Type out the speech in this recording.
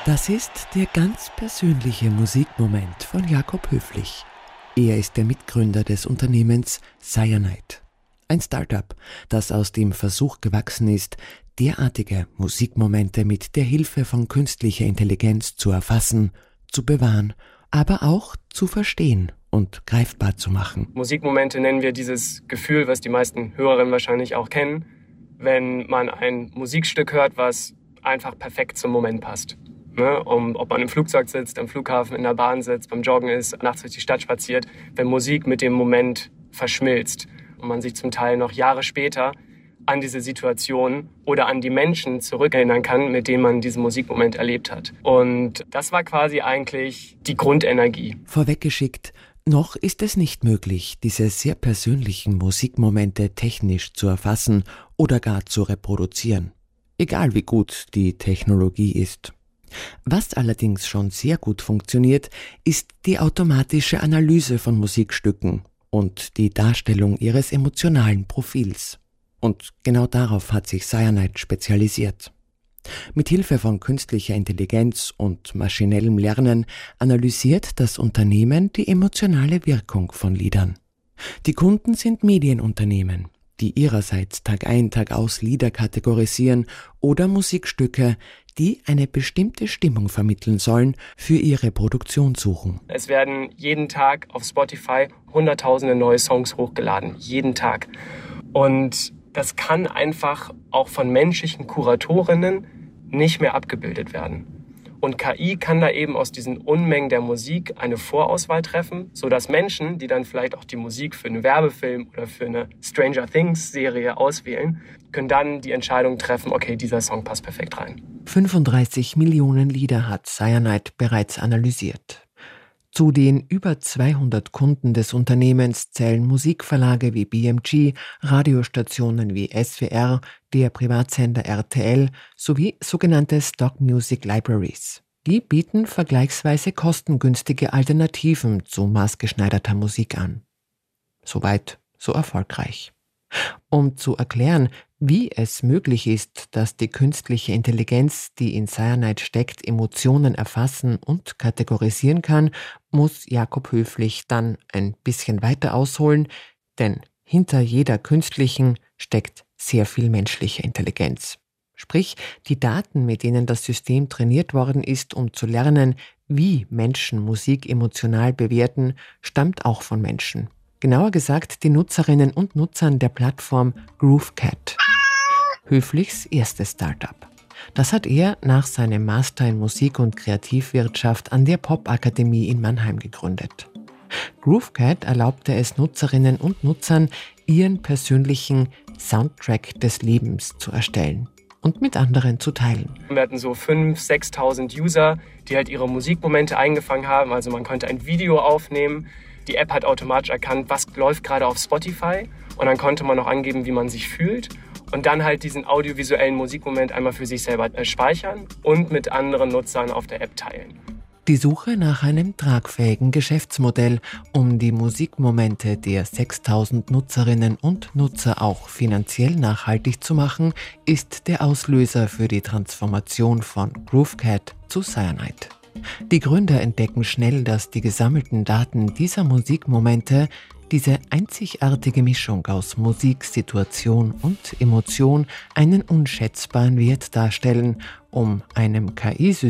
Das ist der ganz persönliche Musikmoment von Jakob Höflich. Er ist der Mitgründer des Unternehmens Cyanide. Ein Start-up, das aus dem Versuch gewachsen ist, derartige Musikmomente mit der Hilfe von künstlicher Intelligenz zu erfassen, zu bewahren, aber auch zu verstehen und greifbar zu machen. Musikmomente nennen wir dieses Gefühl, was die meisten Hörerinnen wahrscheinlich auch kennen, wenn man ein Musikstück hört, was einfach perfekt zum Moment passt. Ob man im Flugzeug sitzt, am Flughafen, in der Bahn sitzt, beim Joggen ist, nachts durch die Stadt spaziert, wenn Musik mit dem Moment verschmilzt und man sich zum Teil noch Jahre später an diese Situation oder an die Menschen zurückerinnern kann, mit denen man diesen Musikmoment erlebt hat. Und das war quasi eigentlich die Grundenergie. Vorweggeschickt, noch ist es nicht möglich, diese sehr persönlichen Musikmomente technisch zu erfassen oder gar zu reproduzieren. Egal wie gut die Technologie ist. Was allerdings schon sehr gut funktioniert, ist die automatische Analyse von Musikstücken und die Darstellung ihres emotionalen Profils. Und genau darauf hat sich Cyanide spezialisiert. Mit Hilfe von künstlicher Intelligenz und maschinellem Lernen analysiert das Unternehmen die emotionale Wirkung von Liedern. Die Kunden sind Medienunternehmen, die ihrerseits Tag ein, Tag aus Lieder kategorisieren oder Musikstücke, die eine bestimmte Stimmung vermitteln sollen, für ihre Produktion suchen. Es werden jeden Tag auf Spotify hunderttausende neue Songs hochgeladen, jeden Tag. Und das kann einfach auch von menschlichen Kuratorinnen nicht mehr abgebildet werden. Und KI kann da eben aus diesen Unmengen der Musik eine Vorauswahl treffen, sodass Menschen, die dann vielleicht auch die Musik für einen Werbefilm oder für eine Stranger Things Serie auswählen, können dann die Entscheidung treffen, okay, dieser Song passt perfekt rein. 35 Millionen Lieder hat Cyanide bereits analysiert. Zu den über 200 Kunden des Unternehmens zählen Musikverlage wie BMG, Radiostationen wie SWR, der Privatsender RTL sowie sogenannte Stock Music Libraries. Die bieten vergleichsweise kostengünstige Alternativen zu maßgeschneiderter Musik an. Soweit, so erfolgreich. Um zu erklären, wie es möglich ist, dass die künstliche Intelligenz, die in Cyanide steckt, Emotionen erfassen und kategorisieren kann, muss Jakob Höflich dann ein bisschen weiter ausholen, denn hinter jeder künstlichen steckt sehr viel menschliche Intelligenz. Sprich, die Daten, mit denen das System trainiert worden ist, um zu lernen, wie Menschen Musik emotional bewerten, stammt auch von Menschen. Genauer gesagt, die Nutzerinnen und Nutzern der Plattform GrooveCat. Höflichs erstes Start-up. Das hat er nach seinem Master in Musik- und Kreativwirtschaft an der Popakademie in Mannheim gegründet. GrooveCat erlaubte es Nutzerinnen und Nutzern, ihren persönlichen Soundtrack des Lebens zu erstellen und mit anderen zu teilen. Wir hatten so 5.000, 6.000 User, die halt ihre Musikmomente eingefangen haben. Also man konnte ein Video aufnehmen. Die App hat automatisch erkannt, was läuft gerade auf Spotify. Und dann konnte man noch angeben, wie man sich fühlt. Und dann halt diesen audiovisuellen Musikmoment einmal für sich selber speichern und mit anderen Nutzern auf der App teilen. Die Suche nach einem tragfähigen Geschäftsmodell, um die Musikmomente der 6.000 Nutzerinnen und Nutzer auch finanziell nachhaltig zu machen, ist der Auslöser für die Transformation von GrooveCat zu Cyanide. Die Gründer entdecken schnell, dass die gesammelten Daten dieser Musikmomente diese einzigartige Mischung aus Musik, Situation und Emotion einen unschätzbaren Wert darstellen, um einem KI-System